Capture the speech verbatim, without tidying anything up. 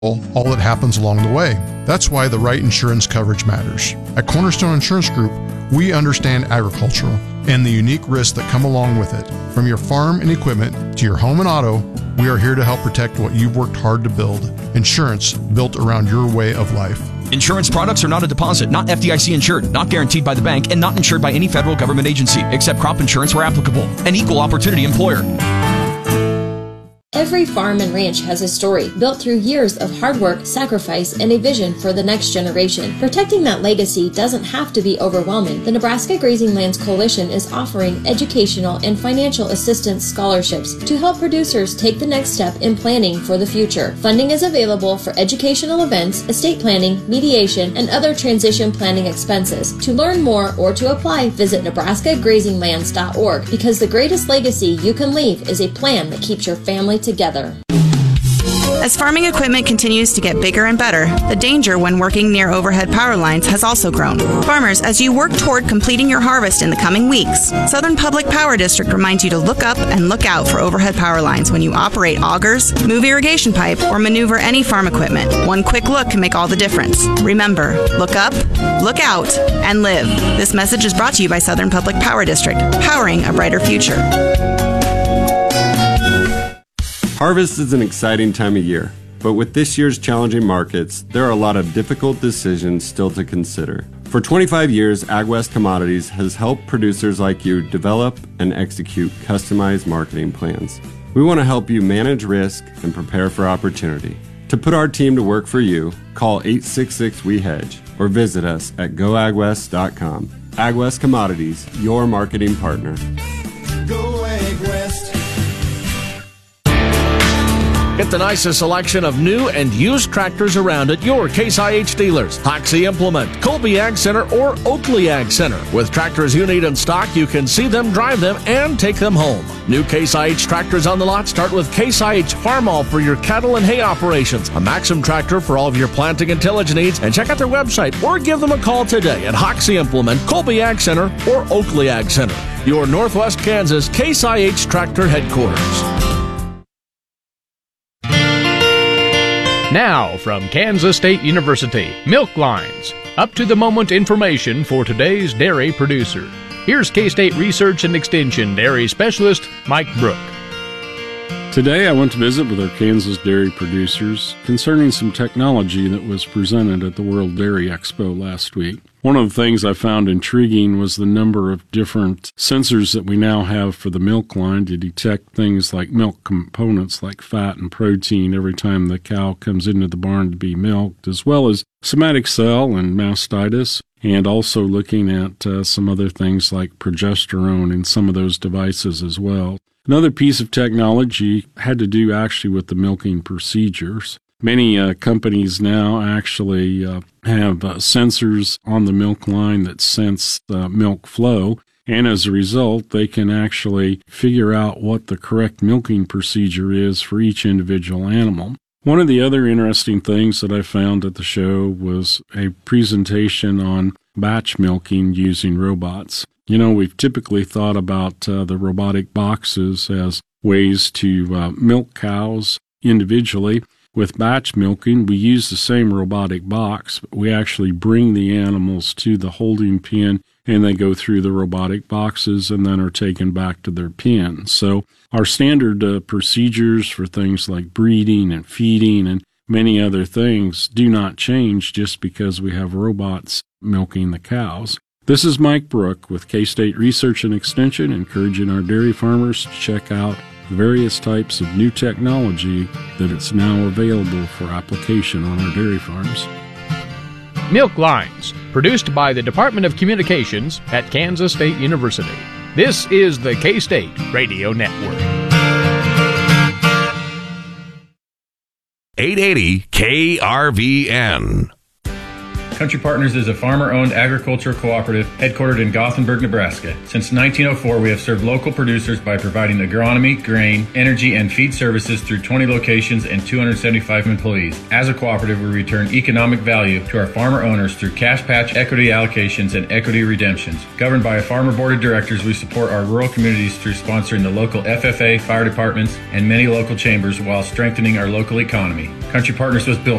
all that happens along the way. That's why the right insurance coverage matters. At Cornerstone Insurance Group, we understand agriculture and the unique risks that come along with it. From your farm and equipment to your home and auto, we are here to help protect what you've worked hard to build. Insurance built around your way of life. Insurance products are not a deposit, not F D I C insured, not guaranteed by the bank, and not insured by any federal government agency, except crop insurance where applicable. An equal opportunity employer. Every farm and ranch has a story built through years of hard work, sacrifice, and a vision for the next generation. Protecting that legacy doesn't have to be overwhelming. The Nebraska Grazing Lands Coalition is offering educational and financial assistance scholarships to help producers take the next step in planning for the future. Funding is available for educational events, estate planning, mediation, and other transition planning expenses. To learn more or to apply, visit Nebraska Grazing Lands dot org, because the greatest legacy you can leave is a plan that keeps your family together. As farming equipment continues to get bigger and better, the danger when working near overhead power lines has also grown. Farmers, as you work toward completing your harvest in the coming weeks, Southern Public Power District reminds you to look up and look out for overhead power lines when you operate augers, move irrigation pipe, or maneuver any farm equipment. One quick look can make all the difference. Remember, look up, look out, and live. This message is brought to you by Southern Public Power District, powering a brighter future. Harvest is an exciting time of year, but with this year's challenging markets, there are a lot of difficult decisions still to consider. For twenty-five years, AgWest Commodities has helped producers like you develop and execute customized marketing plans. We want to help you manage risk and prepare for opportunity. To put our team to work for you, call eight six six, W E HEDGE or visit us at go ag west dot com. AgWest Commodities, your marketing partner. Go AgWest. Get the nicest selection of new and used tractors around at your Case I H dealers. Hoxie Implement, Colby Ag Center, or Oakley Ag Center. With tractors you need in stock, you can see them, drive them, and take them home. New Case I H tractors on the lot start with Case I H Farmall for your cattle and hay operations, a Maxim tractor for all of your planting and tillage needs, and check out their website or give them a call today at Hoxie Implement, Colby Ag Center, or Oakley Ag Center. Your Northwest Kansas Case I H tractor headquarters. Now, from Kansas State University, Milk Lines, up-to-the-moment information for today's dairy producer. Here's K-State Research and Extension Dairy Specialist Mike Brook. Today I went to visit with our Kansas dairy producers concerning some technology that was presented at the World Dairy Expo last week. One of the things I found intriguing was the number of different sensors that we now have for the milk line to detect things like milk components like fat and protein every time the cow comes into the barn to be milked, as well as somatic cell and mastitis, and also looking at uh, some other things like progesterone in some of those devices as well. Another piece of technology had to do actually with the milking procedures. Many uh, companies now actually uh, have uh, sensors on the milk line that sense uh, milk flow, and as a result, they can actually figure out what the correct milking procedure is for each individual animal. One of the other interesting things that I found at the show was a presentation on batch milking using robots. You know, we've typically thought about uh, the robotic boxes as ways to uh, milk cows individually. With batch milking, we use the same robotic box, but we actually bring the animals to the holding pen and they go through the robotic boxes and then are taken back to their pen. So our standard uh, procedures for things like breeding and feeding and many other things do not change just because we have robots milking the cows. This is Mike Brook with K-State Research and Extension, encouraging our dairy farmers to check out various types of new technology that is now available for application on our dairy farms. Milk Lines, produced by the Department of Communications at Kansas State University. This is the K-State Radio Network. eight eighty K R V N. Country Partners is a farmer-owned agricultural cooperative headquartered in Gothenburg, Nebraska. Since nineteen oh four, we have served local producers by providing agronomy, grain, energy, and feed services through twenty locations and two hundred seventy-five employees. As a cooperative, we return economic value to our farmer owners through cash patch equity allocations and equity redemptions. Governed by a farmer board of directors, we support our rural communities through sponsoring the local F F A, fire departments, and many local chambers while strengthening our local economy. Country Partners was built